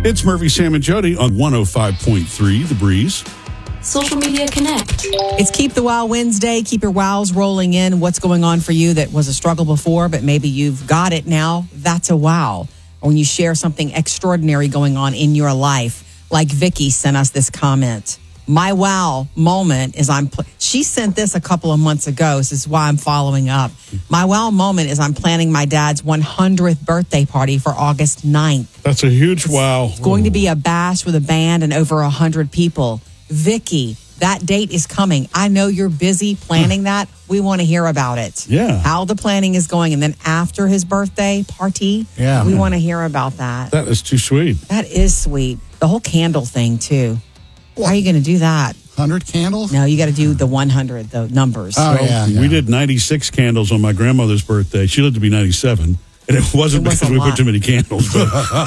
It's Murphy, Sam, and Jody on 105.3 The Breeze. Social Media Connect. It's Keep the Wow Wednesday. Keep your wows rolling in. What's going on for you that was a struggle before, but maybe you've got it now? That's a wow. Or when you share something extraordinary going on in your life, like Vicky sent us this comment. My wow moment is she sent this a couple of months ago. This is why I'm following up. My wow moment is I'm planning my dad's 100th birthday party for August 9th. That's a huge wow. It's going to be a bash with a band and over 100 people. Vicky, that date is coming. I know you're busy planning that. We want to hear about it. Yeah. How the planning is going. And then after his birthday party, we want to hear about that. That is too sweet. That is sweet. The whole candle thing, too. How are you going to do that? 100 candles? No, you got to do the 100, the numbers. Oh, yeah. We did 96 candles on my grandmother's birthday. She lived to be 97. And it wasn't because we put too many candles. But,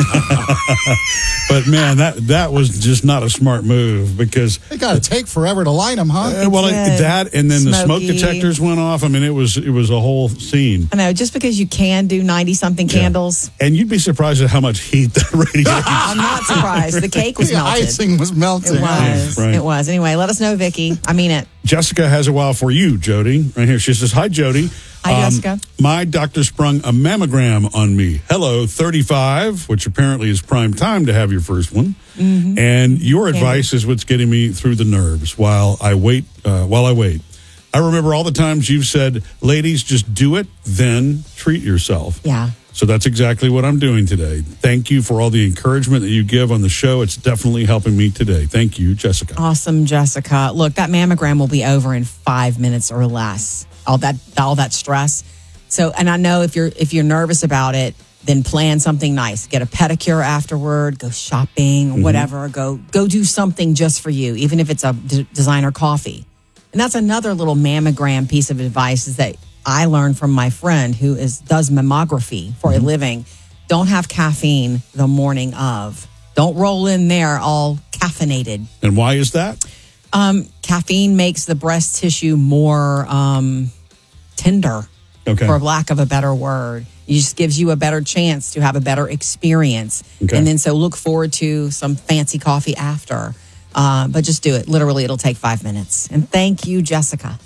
but man, that was just not a smart move because... They got to take forever to light them, huh? That and then the smoke Smoky. detectors went off. I mean, it was a whole scene. I know, just because you can do 90-something candles. And you'd be surprised at how much heat that radiates. I'm not surprised. The cake was The melted. icing was melted. It was. Right. It was. Anyway, let us know, Vicky. I mean it. Jessica has a wow for you, Jody. Right here. She says, hi, Jody. Hi, Jessica. My doctor sprung a mammogram on me. Hello, 35, which apparently is prime time to have your first one. Mm-hmm. And your advice is what's getting me through the nerves while I wait. I remember all the times you've said, ladies, just do it, then treat yourself. Yeah. So that's exactly what I'm doing today. Thank you for all the encouragement that you give on the show. It's definitely helping me today. Thank you, Jessica. Awesome, Jessica. Look, that mammogram will be over in 5 minutes or less. All that stress. So, and I know if you're nervous about it, then plan something nice. Get a pedicure afterward. Go shopping or whatever. Go do something just for you, even if it's a designer coffee. And that's another little mammogram piece of advice is that I learned from my friend who does mammography for a living. Don't have caffeine the morning of. Don't roll in there all caffeinated. And why is that? Caffeine makes the breast tissue more tender, for lack of a better word. It just gives you a better chance to have a better experience. Okay. And then so look forward to some fancy coffee after. But just do it. Literally, it'll take 5 minutes. And thank you, Jessica.